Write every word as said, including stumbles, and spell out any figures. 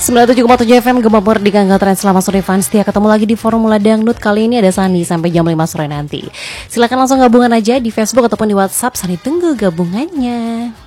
sembilan puluh tujuh koma tujuh F M Gemma Merdeka Nggak Tren. Selamat sore fans setia, ketemu lagi di Formula Dangdut. Kali ini ada Sani sampai jam lima sore nanti. Silakan langsung gabungan aja di Facebook ataupun di WhatsApp. Sani tunggu gabungannya.